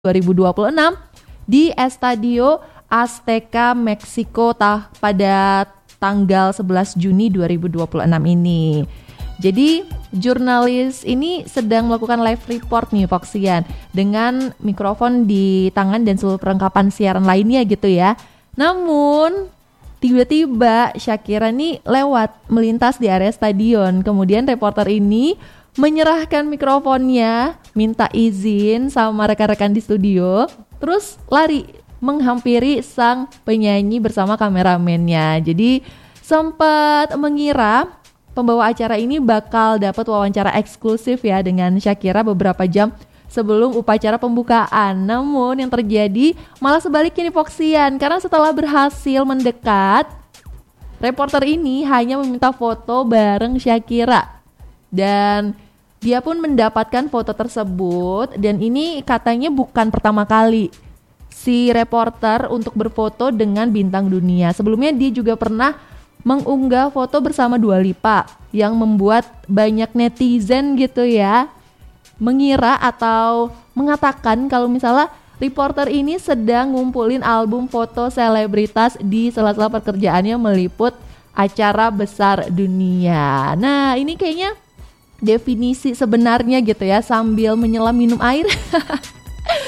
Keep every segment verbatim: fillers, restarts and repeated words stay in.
dua ribu dua puluh enam di Estadio Azteca Meksiko tah pada tanggal sebelas Juni dua ribu dua puluh enam ini. Jadi jurnalis ini sedang melakukan live report nih Foxian dengan mikrofon di tangan dan seluruh perlengkapan siaran lainnya gitu ya. Namun tiba-tiba Shakira nih lewat melintas di area stadion. Kemudian reporter ini menyerahkan mikrofonnya, minta izin sama rekan-rekan di studio, terus lari menghampiri sang penyanyi bersama kameramennya. Jadi sempat mengira pembawa acara ini bakal dapat wawancara eksklusif ya dengan Shakira beberapa jam sebelum upacara pembukaan. Namun yang terjadi malah sebaliknya nih Foxian, karena setelah berhasil mendekat, reporter ini hanya meminta foto bareng Shakira. Dan dia pun mendapatkan foto tersebut, dan ini katanya bukan pertama kali si reporter untuk berfoto dengan bintang dunia. Sebelumnya dia juga pernah mengunggah foto bersama Dua Lipa yang membuat banyak netizen gitu ya mengira atau mengatakan kalau misalnya reporter ini sedang ngumpulin album foto selebritas di sela-sela pekerjaannya meliput acara besar dunia. Nah, ini kayaknya definisi sebenarnya gitu ya, sambil menyelam minum air.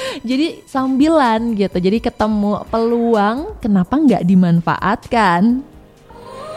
Jadi sambilan gitu, jadi ketemu peluang, kenapa nggak dimanfaatkan?